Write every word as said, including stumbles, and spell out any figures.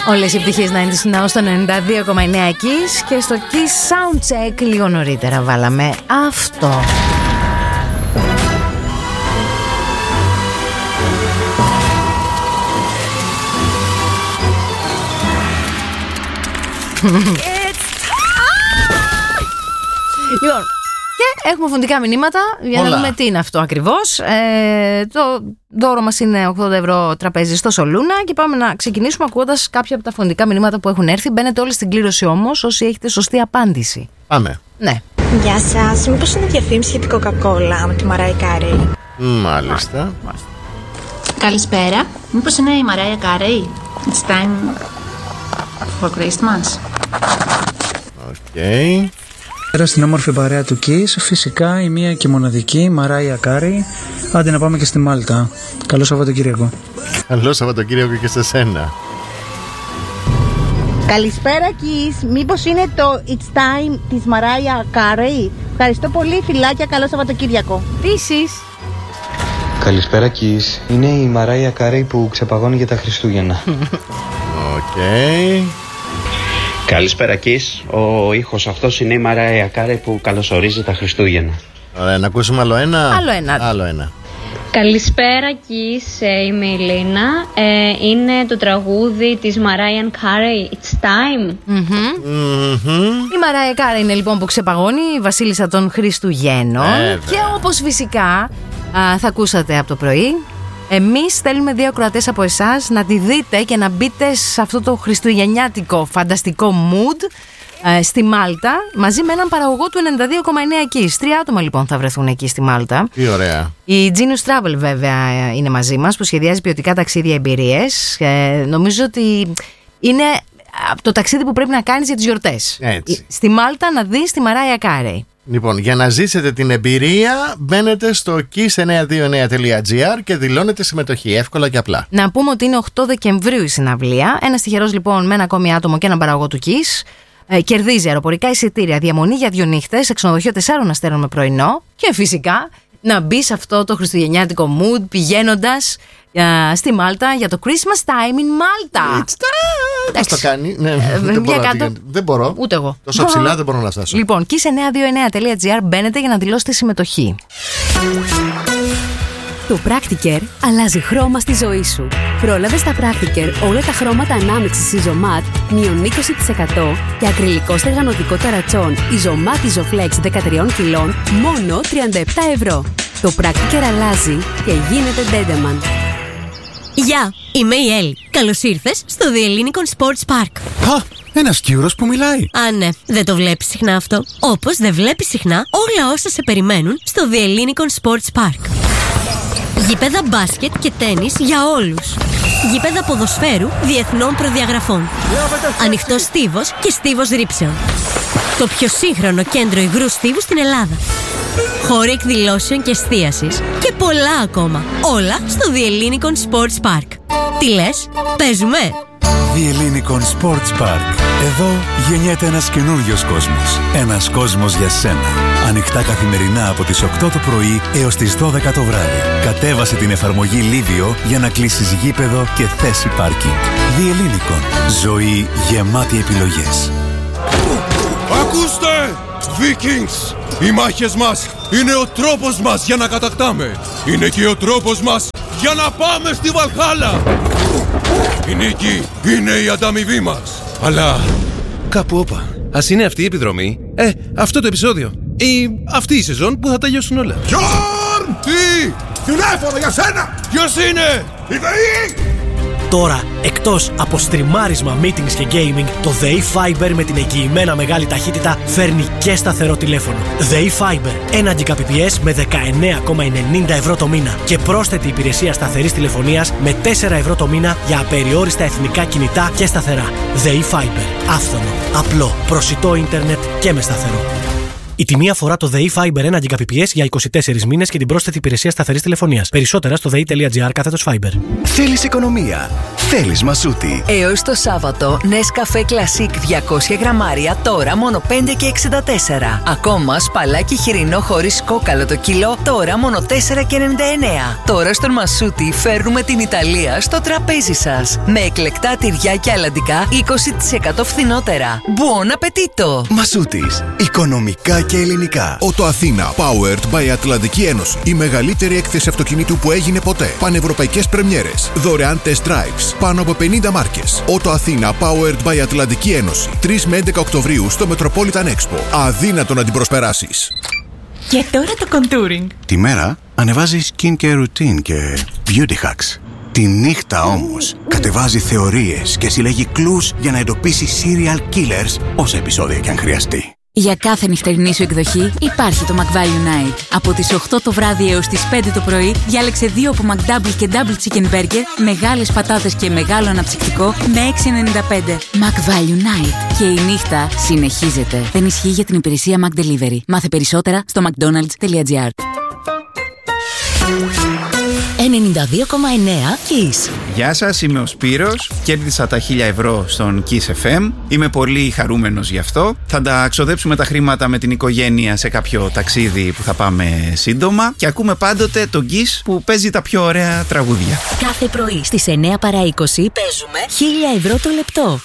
Όλες οι πτυχές ενενήντα εννέα στο ενενήντα δύο κόμμα εννέα Kiss και στο Kiss Soundcheck λίγο νωρίτερα βάλαμε αυτό. Λοιπόν, και έχουμε φωνητικά μηνύματα για Όλα. να δούμε τι είναι αυτό ακριβώς. Ε, το δώρο μας είναι ογδόντα ευρώ τραπέζι στο Σολούνα και πάμε να ξεκινήσουμε ακούγοντας κάποια από τα φωνητικά μηνύματα που έχουν έρθει. Μπαίνετε όλοι στην κλήρωση όμως όσοι έχετε σωστή απάντηση. Πάμε. Ναι. Γεια σας. Μήπως είναι διαφήμιση για την Coca-Cola με τη Μαράι Κάρεϊ? Μάλιστα. Μάλιστα. Καλησπέρα. Μήπως είναι η Μαράι Κάρεϊ? It's time for Christmas. Οκ. Okay. Πέρα στην όμορφη παρέα του Kiss, φυσικά η μία και μοναδική Μαράια Κάρεϊ. Άντε να πάμε και στη Μάλτα. Καλό Σαββατοκύριακο. Καλό Σαββατοκύριακο και σε σένα. Καλησπέρα Kiss, μήπως είναι το It's Time της Μαράια Κάρεϊ? Ευχαριστώ πολύ, φιλάκια, καλό Σαββατοκύριακο. Επίσης. Καλησπέρα Kiss, είναι η Μαράια Κάρεϊ που ξεπαγώνει για τα Χριστούγεννα. Οκ. Okay. Καλησπέρα Kiss, ο ήχος αυτός είναι η Μαράια Κάρεϊ που καλωσορίζει τα Χριστούγεννα. Ωραία, να ακούσουμε άλλο ένα. Άλλο ένα. Άλλο ένα. Καλησπέρα Kiss, είμαι η Λίνα. ε, Είναι το τραγούδι της Μαράια Κάρεϊ, It's Time. Mm-hmm. Mm-hmm. Η Μαράια Κάρεϊ είναι λοιπόν που ξεπαγώνει, η βασίλισσα των Χριστουγέννων. Βέβαια. Και όπως φυσικά α, θα ακούσατε από το πρωί, εμείς στέλνουμε δύο ακροατές από εσάς να τη δείτε και να μπείτε σε αυτό το χριστουγεννιάτικο φανταστικό mood ε, στη Μάλτα, μαζί με έναν παραγωγό του ενενήντα δύο κόμμα εννέα Kiss. Τρία άτομα λοιπόν θα βρεθούν εκεί στη Μάλτα. Τι ωραία. Η Genius Travel βέβαια είναι μαζί μας, που σχεδιάζει ποιοτικά ταξίδια, εμπειρίες. Ε, νομίζω ότι είναι το ταξίδι που πρέπει να κάνεις για τις γιορτές. Έτσι. Στη Μάλτα να δεις τη Μαράια Κάρεϊ. Λοιπόν, για να ζήσετε την εμπειρία, μπαίνετε στο kiss εννιακόσια είκοσι εννέα τελεία τζι άρ και δηλώνετε συμμετοχή. Εύκολα και απλά. Να πούμε ότι είναι οκτώ Δεκεμβρίου η συναυλία. Ένας τυχερός λοιπόν με ένα ακόμη άτομο και έναν παραγωγό του Kiss ε, κερδίζει αεροπορικά εισιτήρια, διαμονή για δύο νύχτες σε ξενοδοχείο τεσσάρων αστέρων με πρωινό. Και φυσικά να μπει σε αυτό το χριστουγεννιάτικο mood πηγαίνοντας ε, στη Μάλτα για το Christmas time in Malta. It's time! Πώς το κάνει? Ναι, ε, δεν, μπορώ κάτω... δεν μπορώ. Ούτε εγώ. Τόσο ψηλά δεν μπορώ να φτάσω. Λοιπόν, kiss εννιακόσια είκοσι εννέα τελεία τζι άρ μπαίνετε για να δηλώσετε συμμετοχή. Το Practiker αλλάζει χρώμα στη ζωή σου. Πρόλαβε στα Practiker όλα τα χρώματα ανάμειξης Isomat μείον είκοσι τοις εκατό και ακριλικό στεγανοτικό ταρατσόν Isomat Isoflex δεκατρία κιλών μόνο τριάντα επτά ευρώ. Το Practiker αλλάζει και γίνεται Dendeman. Γεια, είμαι η Έλλη. Καλώς ήρθες στο The Ellinikon Sports Park. Α, ένας Κύρος που μιλάει. Α, ναι, δεν το βλέπεις συχνά αυτό. Όπως δεν βλέπεις συχνά όλα όσα σε περιμένουν στο The Ellinikon Sports Park. Γήπεδα μπάσκετ και τένις για όλους. Γήπεδα ποδοσφαίρου διεθνών προδιαγραφών. Ανοιχτός στίβος και στίβος ρήψεων. Το πιο σύγχρονο κέντρο υγρού στίβου στην Ελλάδα. Χώροι εκδηλώσεων και εστίασης. Και πολλά ακόμα. Όλα στο The Ellinikon Sports Park. Τι λες, παίζουμε? The Ellinikon Sports Park. Εδώ γεννιέται ένας καινούριος κόσμος. Ένας κόσμος για σένα. Ανοιχτά καθημερινά από τις οκτώ το πρωί έως τις δώδεκα το βράδυ. Κατέβασε την εφαρμογή Livio για να κλείσεις γήπεδο και θέση πάρκινγκ. The Ellinikon. Ζωή γεμάτη επιλογές. Ακούστε! Vikings! Οι μάχες μας είναι ο τρόπος μας για να κατακτάμε. Είναι και ο τρόπος μας για να πάμε στη Βαλχάλα. Η νίκη είναι η ανταμοιβή μας. Αλλά κάπου όπα. Ας είναι αυτή η επιδρομή, ε, αυτό το επεισόδιο ή αυτή η σεζόν που θα τελειώσουν όλα. Γιόρν! Τι! Τηλέφωνο για σένα! Ποιος είναι? Η ΔΕΗ! Τώρα, εκτός από στριμάρισμα, meetings και gaming, το ΔΕΗ Fiber με την εγγυημένα μεγάλη ταχύτητα φέρνει και σταθερό τηλέφωνο. ΔΕΗ Fiber, ένα Gbps με δεκαεννέα κόμμα ενενήντα ευρώ το μήνα και πρόσθετη υπηρεσία σταθερής τηλεφωνίας με τέσσερα ευρώ το μήνα για απεριόριστα εθνικά κινητά και σταθερά. ΔΕΗ Fiber, άφθονο, απλό, προσιτό ίντερνετ και με σταθερό. Η τιμή αφορά το ΔΕΗ Fiber ένα Gbps για είκοσι τέσσερις μήνες και την πρόσθετη υπηρεσία σταθερής τηλεφωνίας. Περισσότερα στο δei.gr κάθετος Fiber. Θέλεις οικονομία. Θέλεις Μασούτη. Έως το Σάββατο, Nescafé Classic διακόσια γραμμάρια τώρα μόνο πέντε και εξήντα τέσσερα. Ακόμα σπαλάκι χοιρινό χωρίς κόκαλο το κιλό τώρα μόνο τέσσερα και ενενήντα εννέα. Τώρα στον Μασούτη φέρνουμε την Ιταλία στο τραπέζι σας. Με εκλεκτά τυριά και αλαντικά είκοσι τοις εκατό φθηνότερα. Buon appetito! Μασούτης. Οικονομικά και ελληνικά. Ότο Αθήνα. Powered by Ατλαντική Ένωση. Η μεγαλύτερη έκθεση αυτοκινήτου που έγινε ποτέ. Πανευρωπαϊκές πρεμιέρες. Δωρεάν test drives. Πάνω από πενήντα μάρκες. Ότο Αθήνα. Powered by Ατλαντική Ένωση. τρεις με έντεκα Οκτωβρίου στο Metropolitan Expo. Αδύνατο να την προσπεράσεις. Και τώρα το contouring. Τη μέρα ανεβάζει skincare routine και beauty hacks. Τη νύχτα όμως κατεβάζει θεωρίες και συλλέγει κλους για να εντοπίσει serial killers όσα επεισόδια κι αν χρειαστεί. Για κάθε νυχτερινή σου εκδοχή υπάρχει το McValue Night. Από τις οκτώ το βράδυ έως τις πέντε το πρωί διάλεξε δύο από McDouble και Double Chicken Burger, μεγάλες πατάτες και μεγάλο αναψυκτικό με έξι ενενήντα πέντε. McValue Night. Και η νύχτα συνεχίζεται. Δεν ισχύει για την υπηρεσία McDelivery. Μάθε περισσότερα στο mcdonalds.gr. ενενήντα δύο κόμμα εννέα Kiss. Γεια σας, είμαι ο Σπύρος. Κέρδισα τα χίλια ευρώ στον Kiss εφ εμ. Είμαι πολύ χαρούμενος γι' αυτό. Θα τα ξοδέψουμε τα χρήματα με την οικογένεια σε κάποιο ταξίδι που θα πάμε σύντομα. Και ακούμε πάντοτε τον Kiss που παίζει τα πιο ωραία τραγούδια. Κάθε πρωί στις εννέα παρά είκοσι παίζουμε χίλια ευρώ το λεπτό.